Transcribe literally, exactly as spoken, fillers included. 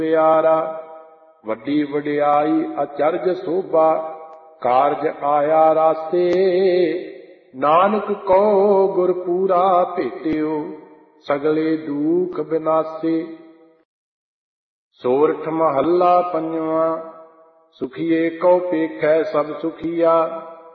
ਪਿਆਰਾ। ਵੱਡੀ ਵਡਿਆਈ ਅਚਰਜ ਸੋਭਾ ਕਾਰਜ ਆਇਆ ਰਾਸੇ। ਨਾਨਕ ਕਉ ਗੁਰ ਪੂਰਾ ਭੇਟਿਓ ਸਗਲੇ ਦੁਖ ਬਿਨਾਸੇ। ਸੋਰਠ ਮਹੱਲਾ ਪੰਜਵਾਂ। ਸੁਖੀਏ ਕਉ ਪੇਖੈ ਸਭ ਸੁਖੀਆ